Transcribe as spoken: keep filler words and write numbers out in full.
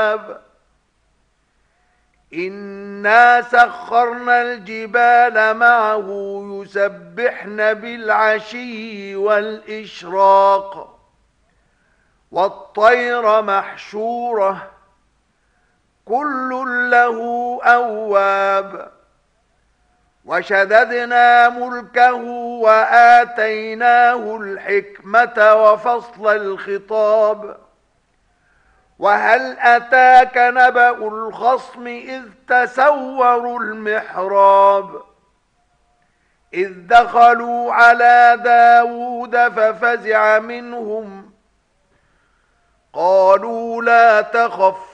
إنا سخرنا الجبال معه يسبحن بالعشي والإشراق والطير محشورة كل له أواب وشددنا ملكه وآتيناه الحكمة وفصل الخطاب وهل أتاك نبأ الخصم إذ تسوروا المحراب إذ دخلوا على داود ففزع منهم قالوا لا تخف